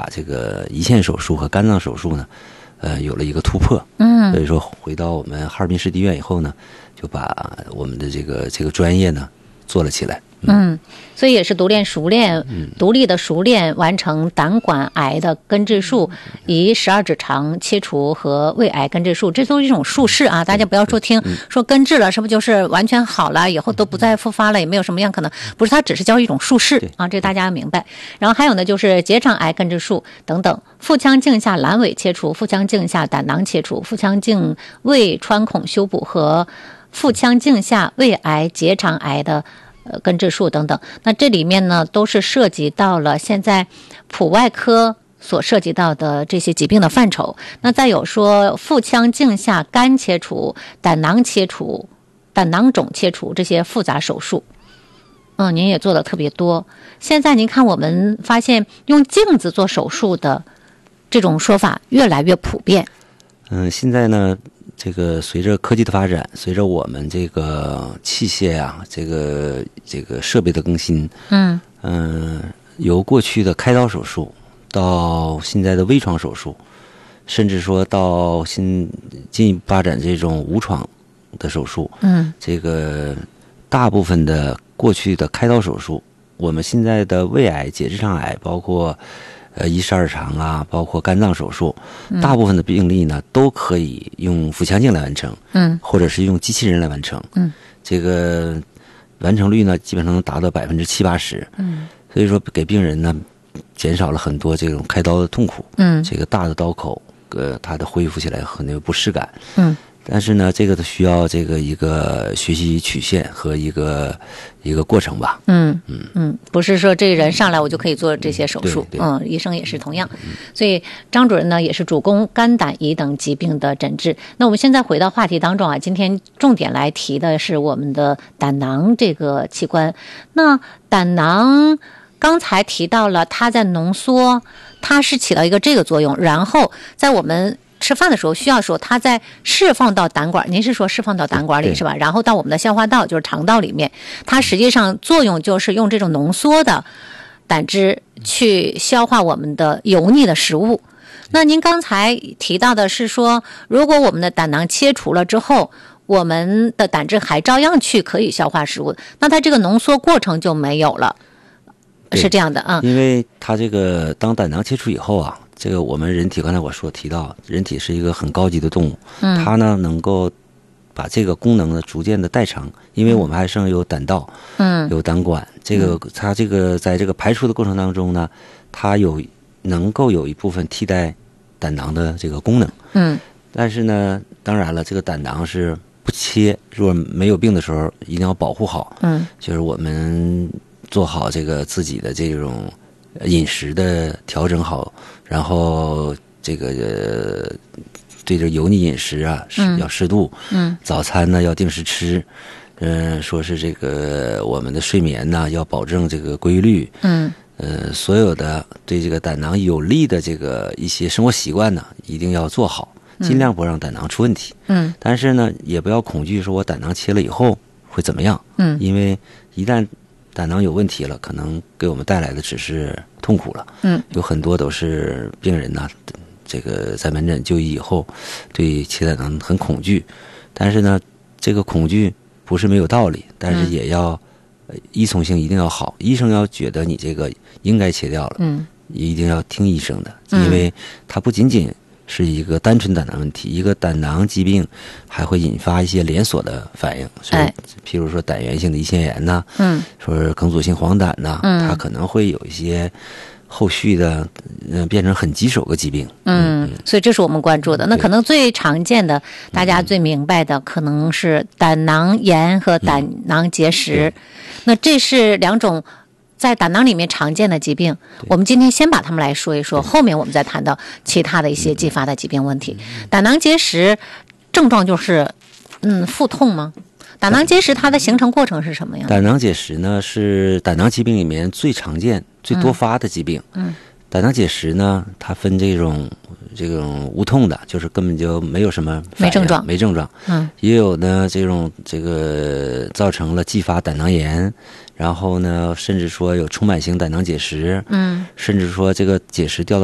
把这个胰腺手术和肝脏手术呢，有了一个突破。所以说回到我们哈尔滨市立医院以后呢，就把我们的这个专业呢做了起来。 所以也是独立的熟练完成胆管癌的根治术，以12指肠切除和胃癌根治术，这都是一种术式啊！大家不要说听说根治了，是不是就是完全好了，以后都不再复发了，也没有什么样可能？不是，它只是教一种术式啊，这大家要明白。然后还有呢，就是结肠癌根治术等等，腹腔镜下阑尾切除、腹腔镜下胆囊切除、腹腔镜胃穿孔修补和腹腔镜下胃癌、结肠癌的根治术等等，那这里面呢都是涉及到了现在普外科所涉及到的这些疾病的范畴。那再有说腹腔镜下肝切除、胆囊切除、胆囊肿切除这些复杂手术，您也做的特别多。现在您看，我们发现用镜子做手术的这种说法越来越普遍。 现在呢，这个随着科技的发展，随着我们这个器械啊，这个设备的更新，由过去的开刀手术到现在的微创手术，甚至说到进一步发展这种无创的手术，这个大部分的过去的开刀手术，我们现在的胃癌、结直肠癌，包括12肠啊，包括肝脏手术，大部分的病例呢都可以用腹腔镜来完成，或者是用机器人来完成，这个完成率呢基本上能达到70%、80%，所以说给病人呢减少了很多这种开刀的痛苦，这个大的刀口，它的恢复起来很有不适感，但是呢，这个需要一个学习曲线和一个过程吧。 不是说这个人上来我就可以做这些手术，医生也是同样。所以张主任呢也是主攻肝胆胰等疾病的诊治。那我们现在回到话题当中啊，今天重点来提的是我们的胆囊这个器官。那胆囊刚才提到了它在浓缩，它是起到一个这个作用，然后在我们吃饭的时候需要说它再释放到胆管，您是说释放到胆管里是吧？然后到我们的消化道，就是肠道里面，它实际上作用就是用这种浓缩的胆汁去消化我们的油腻的食物。那您刚才提到的是说，如果我们的胆囊切除了之后，我们的胆汁还照样去可以消化食物，那它这个浓缩过程就没有了，是这样的啊？ 因为它这个当胆囊切除以后啊，这个我们人体刚才我提到，人体是一个很高级的动物，它呢能够把这个功能呢逐渐的代偿，因为我们还剩有胆道，有胆管，它这个在这个排出的过程当中呢，它能够有一部分替代胆囊的这个功能，但是呢，当然了，这个胆囊是不切，如果没有病的时候一定要保护好，就是我们做好这个自己的这种饮食的调整好，然后这个对这油腻饮食啊要适度，早餐呢要定时吃，说是这个我们的睡眠呢要保证这个规律，所有的对这个胆囊有利的这个一些生活习惯呢一定要做好，尽量不让胆囊出问题，但是呢也不要恐惧说我胆囊切了以后会怎么样，因为一旦胆囊有问题了，可能给我们带来的只是痛苦了。有很多都是病人呢，这个在门诊就医以后，对切胆囊很恐惧，但是呢，这个恐惧不是没有道理，但是也要依从性一定要好，医生要觉得你这个应该切掉了，一定要听医生的，因为它不仅仅是一个单纯胆囊问题，一个胆囊疾病还会引发一些连锁的反应，所以譬如说胆源性的胰腺炎呐，说是梗阻性黄疸呐，它可能会有一些后续的变成很棘手的疾病。 所以这是我们关注的。那可能最常见的，大家最明白的可能是胆囊炎和胆囊结石，那这是两种在胆囊里面常见的疾病，我们今天先把它们来说一说，后面我们再谈到其他的一些继发的疾病问题。胆囊结石症状就是腹痛吗？胆囊结石它的形成过程是什么样？ 胆囊结石呢是胆囊疾病里面最常见最多发的疾病。胆囊结石呢它分这种无痛的，就是根本就没有什么反应没症状，也有呢这个造成了继发胆囊炎，然后呢甚至说有充满性胆囊结石，甚至说这个结石掉到